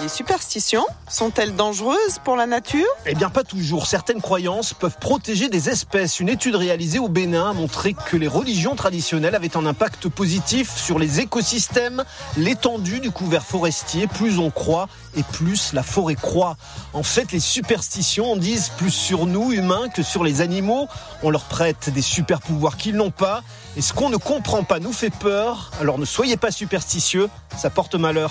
Les superstitions sont-elles dangereuses pour la nature ? Eh bien, pas toujours. Certaines croyances peuvent protéger des espèces. Une étude réalisée au Bénin a montré que les religions traditionnelles avaient un impact positif sur les écosystèmes, l'étendue du couvert forestier. Plus on croit et plus la forêt croît. En fait, les superstitions en disent plus sur nous, humains, que sur les animaux. On leur prête des super pouvoirs qu'ils n'ont pas. Et ce qu'on ne comprend pas nous fait peur. Alors ne soyez pas superstitieux, ça porte malheur.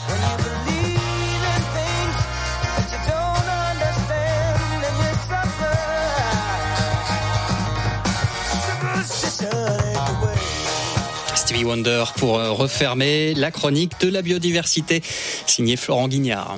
Stevie Wonder pour refermer la chronique de la biodiversité, signé Florent Guignard.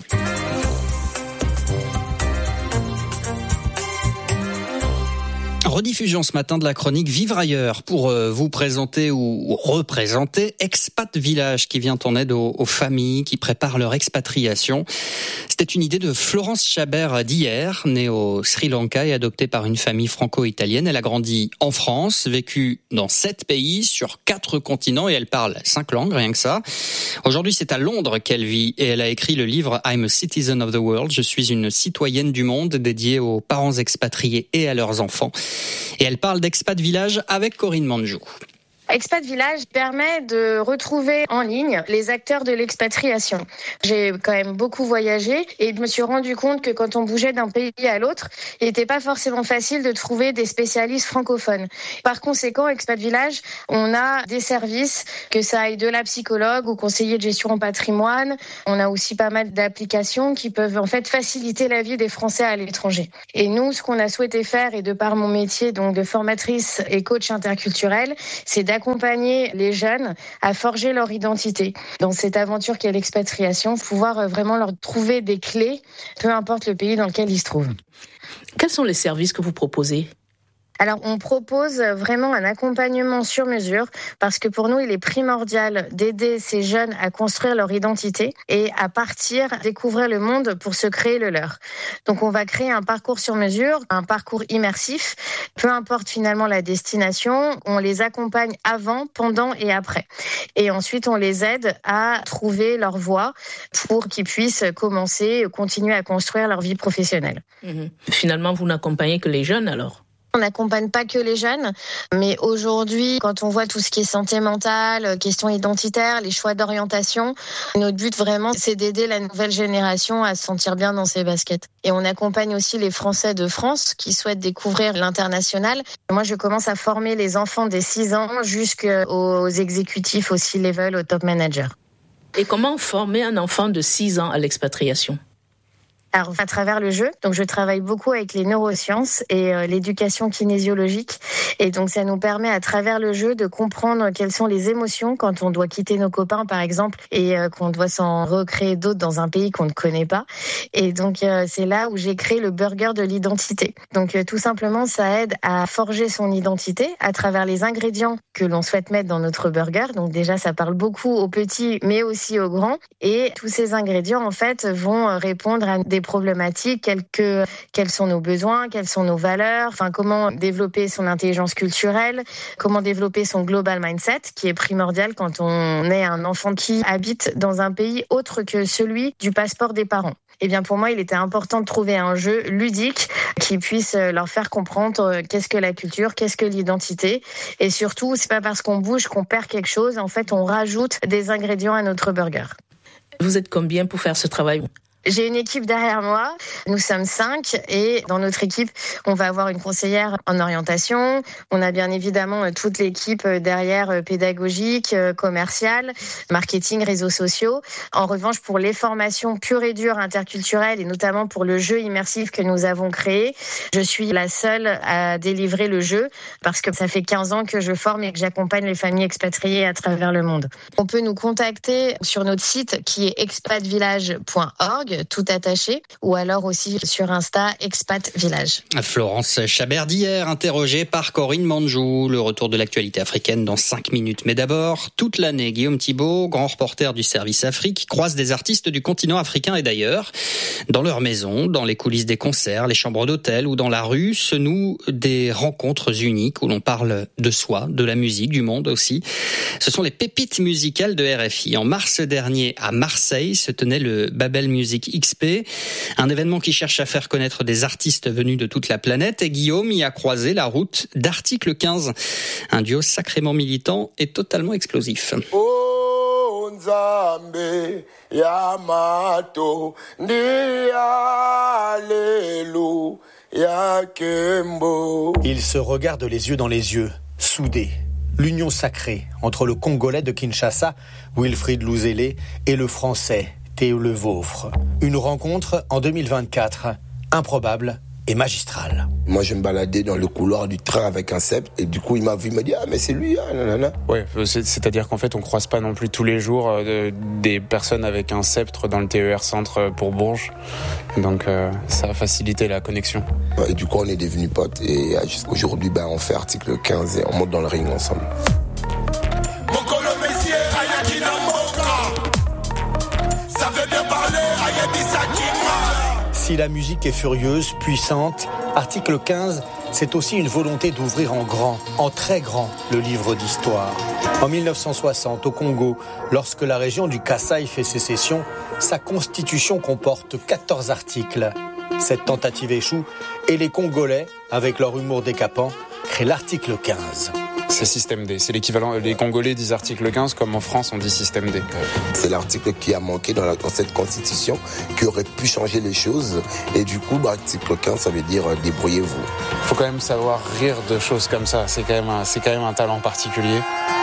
Rediffusion ce matin de la chronique Vivre ailleurs pour vous présenter ou représenter Expat Village qui vient en aide aux familles qui préparent leur expatriation. C'était une idée de Florence Chabert d'hier, née au Sri Lanka et adoptée par une famille franco-italienne. Elle a grandi en France, vécu dans 7 pays sur 4 continents et elle parle 5 langues, rien que ça. Aujourd'hui, c'est à Londres qu'elle vit et elle a écrit le livre I'm a Citizen of the World. Je suis une citoyenne du monde, dédié aux parents expatriés et à leurs enfants. Et elle parle d'Expat Village avec Corinne Manjou. Expat Village permet de retrouver en ligne les acteurs de l'expatriation. J'ai quand même beaucoup voyagé et je me suis rendu compte que quand on bougeait d'un pays à l'autre, il n'était pas forcément facile de trouver des spécialistes francophones. Par conséquent, Expat Village, on a des services, que ça aille de la psychologue au conseiller de gestion en patrimoine. On a aussi pas mal d'applications qui peuvent en fait faciliter la vie des Français à l'étranger. Et nous, ce qu'on a souhaité faire, et de par mon métier donc de formatrice et coach interculturel, c'est d'accompagner les jeunes à forger leur identité. Dans cette aventure qu'est l'expatriation, pouvoir vraiment leur trouver des clés, peu importe le pays dans lequel ils se trouvent. Quels sont les services que vous proposez ? Alors, on propose vraiment un accompagnement sur mesure parce que pour nous, il est primordial d'aider ces jeunes à construire leur identité et à partir découvrir le monde pour se créer le leur. Donc, on va créer un parcours sur mesure, un parcours immersif. Peu importe finalement la destination, on les accompagne avant, pendant et après. Et ensuite, on les aide à trouver leur voie pour qu'ils puissent continuer à construire leur vie professionnelle. Finalement, vous n'accompagnez que les jeunes alors ? On n'accompagne pas que les jeunes, mais aujourd'hui, quand on voit tout ce qui est santé mentale, questions identitaires, les choix d'orientation, notre but vraiment, c'est d'aider la nouvelle génération à se sentir bien dans ses baskets. Et on accompagne aussi les Français de France qui souhaitent découvrir l'international. Moi, je commence à former les enfants des 6 ans jusqu'aux exécutifs, au C-level, au top manager. Et comment former un enfant de 6 ans à l'expatriation ? Alors, à travers le jeu, donc je travaille beaucoup avec les neurosciences et l'éducation kinésiologique. Et donc, ça nous permet à travers le jeu de comprendre quelles sont les émotions quand on doit quitter nos copains, par exemple, et qu'on doit s'en recréer d'autres dans un pays qu'on ne connaît pas. Et donc, c'est là où j'ai créé le burger de l'identité. Donc, tout simplement, ça aide à forger son identité à travers les ingrédients que l'on souhaite mettre dans notre burger. Donc, déjà, ça parle beaucoup aux petits, mais aussi aux grands. Et tous ces ingrédients, en fait, vont répondre à des problématiques, quels sont nos besoins, quelles sont nos valeurs, comment développer son intelligence culturelle, comment développer son global mindset, qui est primordial quand on est un enfant qui habite dans un pays autre que celui du passeport des parents. Eh bien, pour moi, il était important de trouver un jeu ludique qui puisse leur faire comprendre qu'est-ce que la culture, qu'est-ce que l'identité. Et surtout, c'est pas parce qu'on bouge qu'on perd quelque chose. En fait, on rajoute des ingrédients à notre burger. Vous êtes combien pour faire ce travail ? J'ai une équipe derrière moi, nous sommes 5 et dans notre équipe, on va avoir une conseillère en orientation, on a bien évidemment toute l'équipe derrière pédagogique, commerciale, marketing, réseaux sociaux. En revanche, pour les formations pures et dures interculturelles et notamment pour le jeu immersif que nous avons créé, je suis la seule à délivrer le jeu parce que ça fait 15 ans que je forme et que j'accompagne les familles expatriées à travers le monde. On peut nous contacter sur notre site qui est expatvillage.org, tout attaché, ou alors aussi sur Insta, Expat Village. Florence Chabert d'hier, interrogée par Corinne Manjou. Le retour de l'actualité africaine dans 5 minutes. Mais d'abord, toute l'année, Guillaume Thibault, grand reporter du service Afrique, croise des artistes du continent africain et d'ailleurs. Dans leur maison, dans les coulisses des concerts, les chambres d'hôtel ou dans la rue, se nouent des rencontres uniques où l'on parle de soi, de la musique, du monde aussi. Ce sont les pépites musicales de RFI. En mars dernier, à Marseille, se tenait le Babel Music Music XP, un événement qui cherche à faire connaître des artistes venus de toute la planète. Et Guillaume y a croisé la route d'Article 15, un duo sacrément militant et totalement explosif. Oh, Nzambe, Yamato, Ils se regardent les yeux dans les yeux, soudés. L'union sacrée entre le Congolais de Kinshasa, Wilfried Louzélé, et le Français, Théo Le Vaufre. Une rencontre en 2024, improbable et magistrale. Moi, je me baladais dans le couloir du train avec un sceptre et du coup, il m'a vu, il m'a dit « Ah, mais c'est lui, ah, nanana. » Ouais, c'est-à-dire qu'en fait, on croise pas non plus tous les jours des personnes avec un sceptre dans le TER Centre pour Bourges. Donc, ça a facilité la connexion. Et du coup, on est devenus potes et jusqu'aujourd'hui, on fait Article 15 et on monte dans le ring ensemble. Si la musique est furieuse, puissante, Article 15, c'est aussi une volonté d'ouvrir en grand, en très grand, le livre d'histoire. En 1960, au Congo, lorsque la région du Kasaï fait sécession, sa constitution comporte 14 articles. Cette tentative échoue et les Congolais, avec leur humour décapant, créent l'article 15. C'est système D, c'est l'équivalent, les Congolais disent article 15 comme en France on dit système D. C'est l'article qui a manqué dans cette constitution, qui aurait pu changer les choses. Et du coup, article 15, ça veut dire débrouillez-vous. Faut quand même savoir rire de choses comme ça, c'est quand même un talent particulier.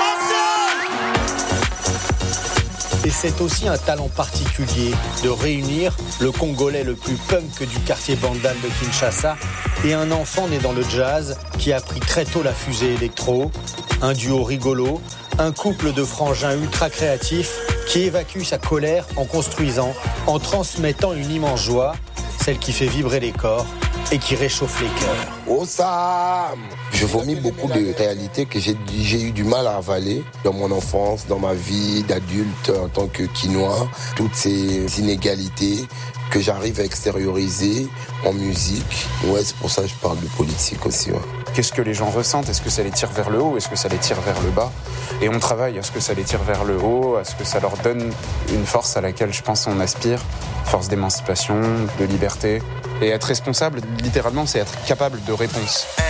Et c'est aussi un talent particulier de réunir le Congolais le plus punk du quartier Bandal de Kinshasa et un enfant né dans le jazz qui a pris très tôt la fusée électro, un duo rigolo, un couple de frangins ultra créatifs qui évacue sa colère en construisant, en transmettant une immense joie, celle qui fait vibrer les corps et qui réchauffe les cœurs. Oh Sam! Je vomis beaucoup de réalités que j'ai eu du mal à avaler dans mon enfance, dans ma vie d'adulte en tant que Quinois. Toutes ces inégalités que j'arrive à extérioriser en musique. Ouais, c'est pour ça que je parle de politique aussi. Ouais. Qu'est-ce que les gens ressentent? Est-ce que ça les tire vers le haut? Est-ce que ça les tire vers le bas? Et on travaille à ce que ça les tire vers le haut, à ce que ça leur donne une force à laquelle je pense on aspire. Force d'émancipation, de liberté. Et être responsable, littéralement, c'est être capable de réponse.